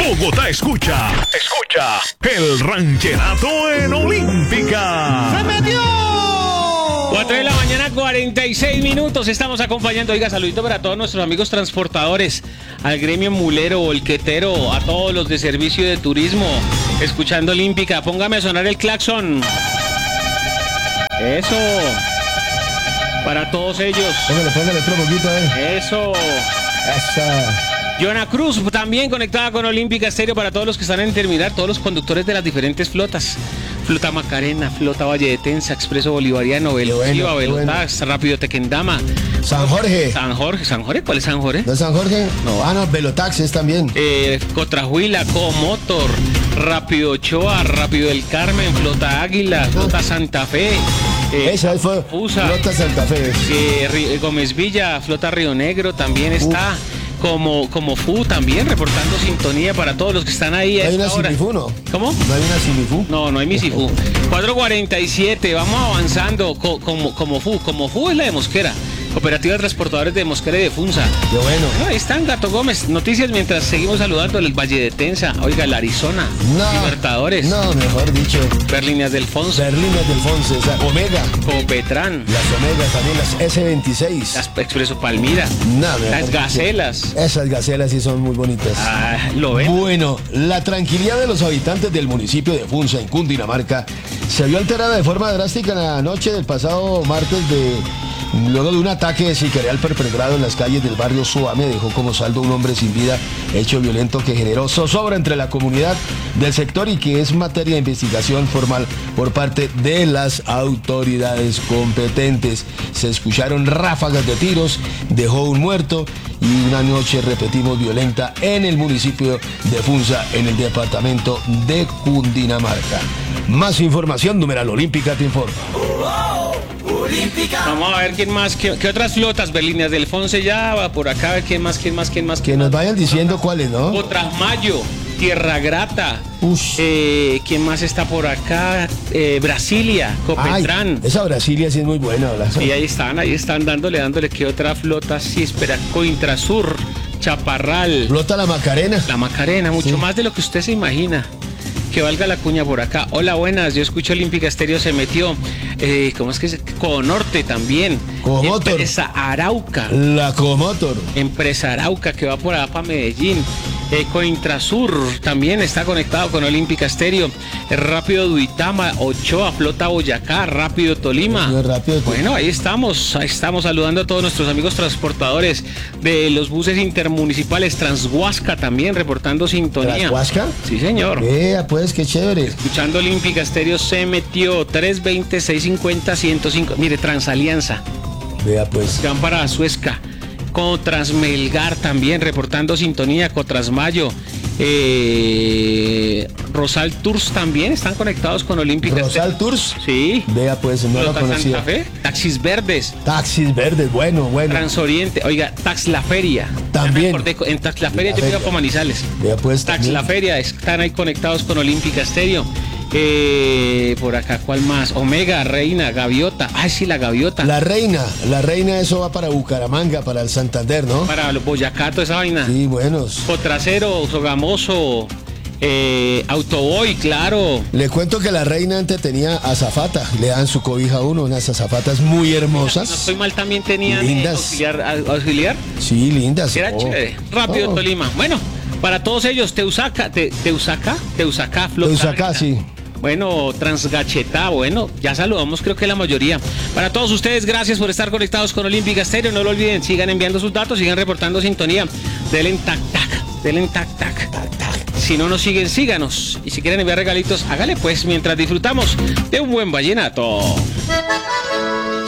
Bogotá escucha el rancherato en Olímpica. ¡Se metió! 4 de la mañana, 46 minutos. Estamos acompañando, oiga, saludito para todos nuestros amigos transportadores, al gremio mulero, volquetero, a todos los de servicio de turismo, escuchando Olímpica. Póngame a sonar el claxon. Eso. Para todos ellos. Póngale otro poquito, Eso. Esa. Joana Cruz, también conectada con Olímpica Estéreo para todos los que están en terminar, todos los conductores de las diferentes flotas. Flota Macarena, Flota Valle de Tensa, Expreso Bolivariano, Velotiva, Velotax, Rápido Tequendama. San Jorge. ¿San Jorge? ¿Cuál es San Jorge? ¿No es San Jorge? No. No, Velotax es también. Cotrajuila, Comotor, Rápido Ochoa, Rápido del Carmen, Flota Águila, Flota Santa Fe. Esa fue Flota Santa Fe. Gómez Villa, Flota Río Negro también está. Como FU también, reportando sintonía para todos los que están ahí. ¿No hay una Simifu, no? ¿Cómo? ¿No hay una Simifu? No hay mi Sifu. 4:47, vamos avanzando como FU es la de Mosquera. Cooperativa de Transportadores de Mosquera y de Funza. Qué bueno. Ahí están, Gato Gómez. Noticias mientras seguimos saludando el Valle de Tensa. Oiga, el Arizona. Libertadores. No, mejor dicho. Berlíneas del Fonso. O sea, Omega. Copetran. Las Omegas también, las S26. Las Expreso Palmira. Las Gacelas. Esas gacelas sí son muy bonitas. Lo ven. Bueno, la tranquilidad de los habitantes del municipio de Funza, en Cundinamarca, se vio alterada de forma drástica en la noche del pasado martes luego de un ataque sicarial perpetrado en las calles del barrio Suame. Dejó como saldo un hombre sin vida, hecho violento que generó zozobra entre la comunidad del sector y que es materia de investigación formal por parte de las autoridades competentes. Se escucharon ráfagas de tiros, dejó un muerto y una noche, repetimos, violenta en el municipio de Funza, en el departamento de Cundinamarca. Más información, numeral Olímpica te informa. Olímpica. Vamos a ver quién más, qué otras flotas. Berlíneas del Fonse ya va por acá, a ver quién más. Que nos vayan diciendo cuáles, ¿no? Trasmayo, Tierra Grata. ¿Quién más está por acá? Brasilia, Copetran. Esa Brasilia sí es muy buena, ¿verdad? Sí, ahí están dándole. ¿Qué otra flota? Sí, espera, Cointrasur, Chaparral. Flota La Macarena. La Macarena, mucho más de lo que usted se imagina. Que valga la cuña por acá. Hola, buenas, yo escucho Olímpica Estéreo, se metió. ¿Cómo es que es? Conorte también. Comotor. Empresa Arauca. La Comotor. Empresa Arauca que va por allá para Medellín. Cointrasur también está conectado con Olímpica Estéreo. Rápido Duitama, Ochoa, Flota Boyacá, Rápido Tolima. Bueno, ahí estamos saludando a todos nuestros amigos transportadores de los buses intermunicipales. Transhuasca también reportando sintonía. ¿Transhuasca? Sí, señor. Pues qué chévere. Escuchando Olímpica Estéreo, se metió 320-650-105. Mire, Transalianza. Vea pues. Van para Suezca. Transmelgar también reportando sintonía. Cotrasmayo. Rosal Tours también están conectados con Olímpica. ¿Rosal Tours? Sí. Vea pues, no lo conocía. Santa Fe, Taxis Verdes. Bueno. Transoriente, oiga, Tax La Feria. También. En Tax La Feria yo me iba para Manizales. Vea pues. Tax La Feria, están ahí conectados con Olímpica Estéreo. Por acá, ¿cuál más? Omega, Reina, Gaviota. Ay, sí, la Gaviota. La Reina, eso va para Bucaramanga, para el Santander, ¿no? Para los Boyacá, toda esa vaina. Sí, buenos. Cotrasero, Sogamoso, Autoboy, claro. Le cuento que la Reina antes tenía azafata, le dan su cobija a uno, unas azafatas muy hermosas. No estoy mal, también tenían auxiliar. Sí, lindas. Era chévere. Rápido Tolima. Bueno, para todos ellos, Teusaca, Flota. Sí. Bueno, Transgachetá, bueno, ya saludamos creo que la mayoría. Para todos ustedes, gracias por estar conectados con Olímpica Estéreo. No lo olviden, sigan enviando sus datos, sigan reportando sintonía. Denle tac. Si no nos siguen, síganos. Y si quieren enviar regalitos, hágale pues mientras disfrutamos de un buen vallenato.